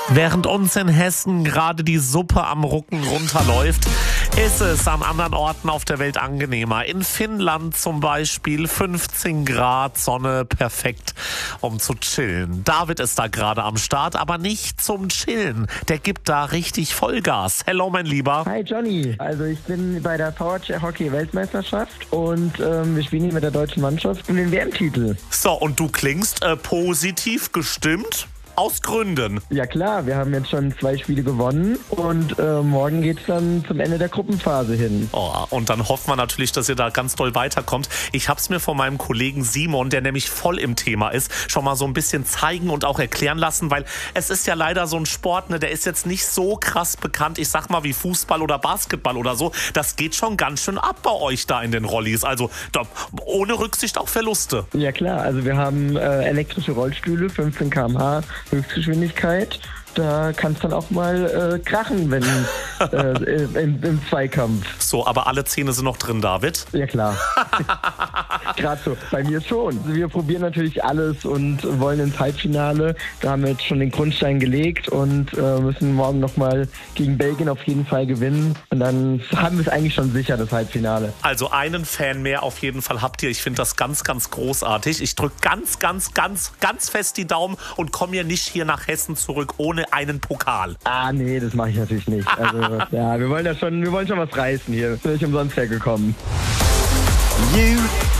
Während uns in Hessen gerade die Suppe am Rücken runterläuft, ist es an anderen Orten auf der Welt angenehmer. In Finnland zum Beispiel 15 Grad, Sonne, perfekt, um zu chillen. David ist da gerade am Start, aber nicht zum Chillen. Der gibt da richtig Vollgas. Hello, mein Lieber. Hi Johnny, also ich bin bei der VHR Hockey Weltmeisterschaft und wir spielen hier mit der deutschen Mannschaft um den WM-Titel. So, und du klingst positiv gestimmt? Aus Gründen. Ja klar, wir haben jetzt schon 2 Spiele gewonnen und morgen geht's dann zum Ende der Gruppenphase hin. Oh, und dann hoffen wir natürlich, dass ihr da ganz doll weiterkommt. Ich habe es mir von meinem Kollegen Simon, der nämlich voll im Thema ist, schon mal so ein bisschen zeigen und auch erklären lassen, weil es ist ja leider so ein Sport, ne, der ist jetzt nicht so krass bekannt, ich sag mal wie Fußball oder Basketball oder so. Das geht schon ganz schön ab bei euch da in den Rollis, also da, ohne Rücksicht auf Verluste. Ja klar, also wir haben elektrische Rollstühle, 15 km/h Höchstgeschwindigkeit. Da kann es dann auch mal krachen, wenn im Zweikampf. So, aber alle Zähne sind noch drin, David? Ja klar. Gerade so, bei mir schon. Wir probieren natürlich alles und wollen ins Halbfinale. Da haben wir jetzt schon den Grundstein gelegt und müssen morgen nochmal gegen Belgien auf jeden Fall gewinnen. Und dann haben wir es eigentlich schon sicher, das Halbfinale. Also einen Fan mehr auf jeden Fall habt ihr. Ich finde das ganz, ganz großartig. Ich drücke ganz, ganz, ganz, ganz fest die Daumen und komme ja nicht hier nach Hessen zurück ohne einen Pokal. Ah, nee, das mache ich natürlich nicht. Also, ja, wir wollen schon was reißen hier. Bin ich umsonst hergekommen. You